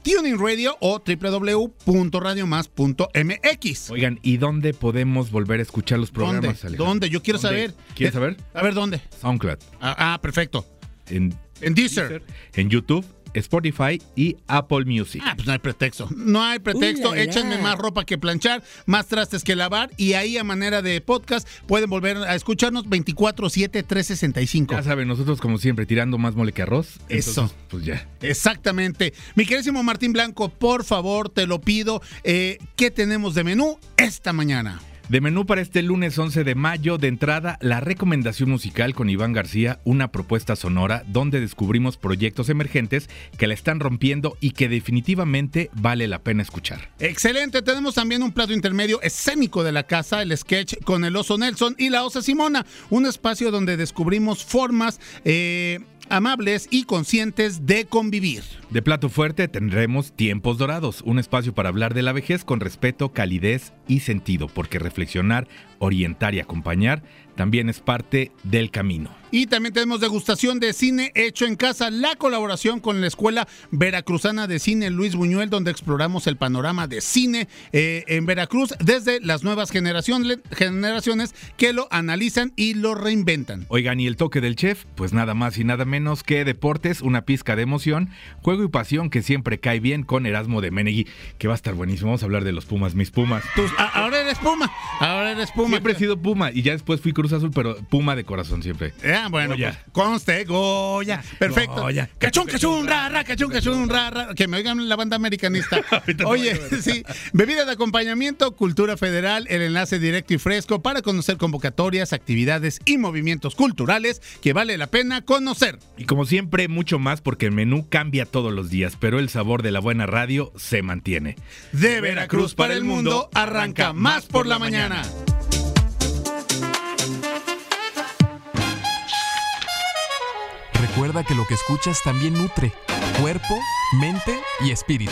TuneIn Radio o www.radiomás.mx. Oigan, ¿y dónde podemos volver a escuchar los programas, Alejandro? ¿Dónde? Yo quiero saber. ¿Quieres saber? A ver, ¿dónde? SoundCloud. Perfecto. En Deezer. En YouTube, Spotify y Apple Music. Pues no hay pretexto. No hay pretexto. Échenme más ropa que planchar, más trastes que lavar, y ahí a manera de podcast pueden volver a escucharnos 24/7, 365. Ya saben, nosotros como siempre tirando más mole que arroz. Eso. Entonces, pues ya. Exactamente. Mi queridísimo Martín Blanco, por favor, te lo pido. ¿Qué tenemos de menú esta mañana? De menú para este lunes 11 de mayo, de entrada, la recomendación musical con Iván García, una propuesta sonora donde descubrimos proyectos emergentes que la están rompiendo y que definitivamente vale la pena escuchar. Excelente, tenemos también un plato intermedio escénico de la casa, el sketch con el oso Nelson y la osa Simona, un espacio donde descubrimos formas amables y conscientes de convivir. De plato fuerte tendremos Tiempos Dorados, un espacio para hablar de la vejez con respeto, calidez y sentido, porque reflexionar, orientar y acompañar también es parte del camino. Y también tenemos degustación de cine hecho en casa, la colaboración con la Escuela Veracruzana de Cine Luis Buñuel, donde exploramos el panorama de cine en Veracruz desde las nuevas generaciones que lo analizan y lo reinventan. Oigan, y el toque del chef, pues nada más y nada menos que deportes, una pizca de emoción, juego y pasión que siempre cae bien con Erasmo de Menegui, que va a estar buenísimo. Vamos a hablar de los Pumas, mis Pumas. Ahora eres Puma. Siempre he sido Puma y ya después fui Cruz Azul, pero Puma de corazón siempre. Bueno, Goya. Pues, conste, Goya. Perfecto. Goya. Cachún, rara, cachún, rara. Que me oigan la banda americanista. Oye, sí. Bebida de acompañamiento, Cultura Federal, el enlace directo y fresco para conocer convocatorias, actividades y movimientos culturales que vale la pena conocer. Y como siempre, mucho más porque el menú cambia todos los días, pero el sabor de la buena radio se mantiene. De Veracruz para el mundo, arranca Más por la Mañana. Recuerda que lo que escuchas también nutre cuerpo, mente y espíritu.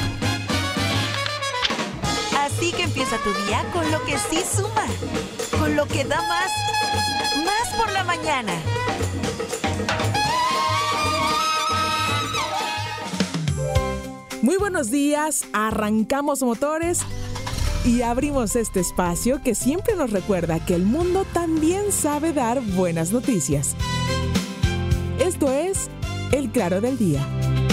Así que empieza tu día con lo que sí suma, con lo que da más. Más por la mañana. Muy buenos días, arrancamos motores y abrimos este espacio que siempre nos recuerda que el mundo también sabe dar buenas noticias. Esto es El Claro del Día.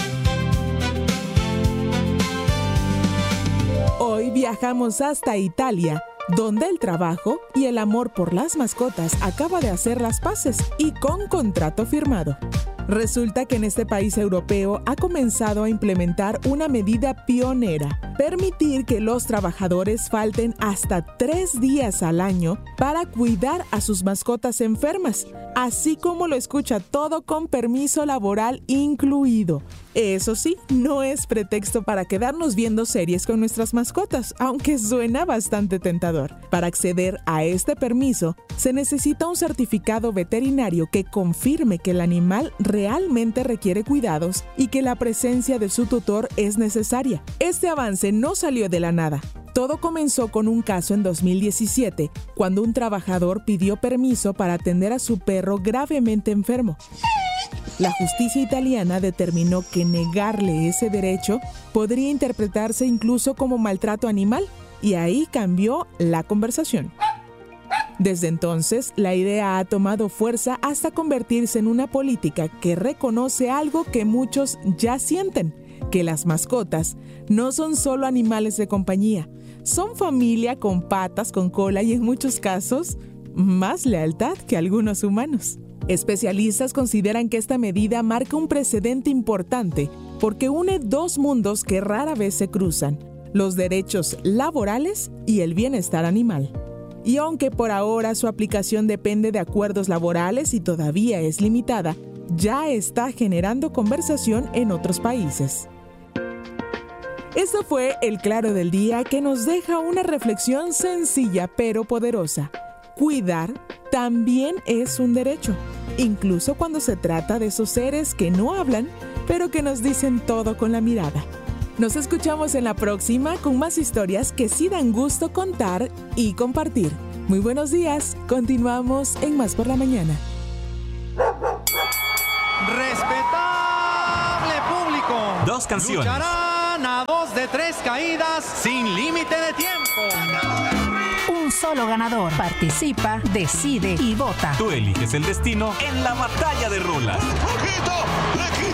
Hoy viajamos hasta Italia, donde el trabajo y el amor por las mascotas acaba de hacer las paces y con contrato firmado. Resulta que en este país europeo ha comenzado a implementar una medida pionera: permitir que los trabajadores falten hasta 3 días al año para cuidar a sus mascotas enfermas, así como lo escucha, todo con permiso laboral incluido. Eso sí, no es pretexto para quedarnos viendo series con nuestras mascotas, aunque suena bastante tentador. Para acceder a este permiso, se necesita un certificado veterinario que confirme que el animal realmente requiere cuidados y que la presencia de su tutor es necesaria. Este avance no salió de la nada. Todo comenzó con un caso en 2017, cuando un trabajador pidió permiso para atender a su perro gravemente enfermo. La justicia italiana determinó que negarle ese derecho podría interpretarse incluso como maltrato animal, y ahí cambió la conversación. Desde entonces, la idea ha tomado fuerza hasta convertirse en una política que reconoce algo que muchos ya sienten: que las mascotas no son solo animales de compañía, son familia con patas, con cola y en muchos casos, más lealtad que algunos humanos. Especialistas consideran que esta medida marca un precedente importante porque une dos mundos que rara vez se cruzan: los derechos laborales y el bienestar animal. Y aunque por ahora su aplicación depende de acuerdos laborales y todavía es limitada, ya está generando conversación en otros países. Esto fue El Claro del Día, que nos deja una reflexión sencilla pero poderosa. Cuidar también es un derecho, incluso cuando se trata de esos seres que no hablan, pero que nos dicen todo con la mirada. Nos escuchamos en la próxima con más historias que sí dan gusto contar y compartir. Muy buenos días, continuamos en Más por la Mañana. Respetable público. Dos canciones. Lucharán Gana 2 de 3 caídas sin límite de tiempo. Un solo ganador. Participa, decide y vota. Tú eliges el destino en la batalla de rulas. ¡Ojito!